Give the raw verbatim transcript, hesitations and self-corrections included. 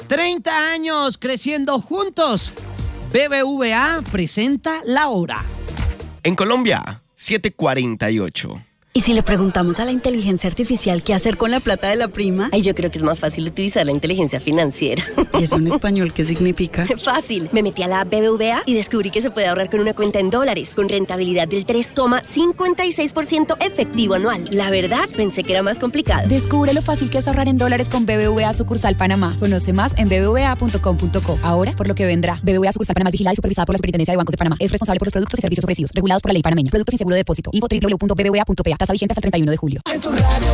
treinta años creciendo juntos. B B V A presenta La Hora. En Colombia, siete cuarenta y ocho. ¿Y si le preguntamos a la inteligencia artificial qué hacer con la plata de la prima? Ay, yo creo que es más fácil utilizar la inteligencia financiera. ¿Y eso en español qué significa? Fácil. Me metí a la B B V A y descubrí que se puede ahorrar con una cuenta en dólares, con rentabilidad del tres coma cincuenta y seis por ciento efectivo anual. La verdad, pensé que era más complicado. Descubre lo fácil que es ahorrar en dólares con B B V A Sucursal Panamá. Conoce más en b b v a punto com punto co. Ahora, por lo que vendrá. B B V A Sucursal Panamá es vigilada y supervisada por la Superintendencia de Bancos de Panamá. Es responsable por los productos y servicios ofrecidos, regulados por la ley panameña. Productos sin seguro de depósito. Info doble u doble u doble u punto b b v a punto p a. Tasa vigente hasta el treinta y uno de julio. En tu radio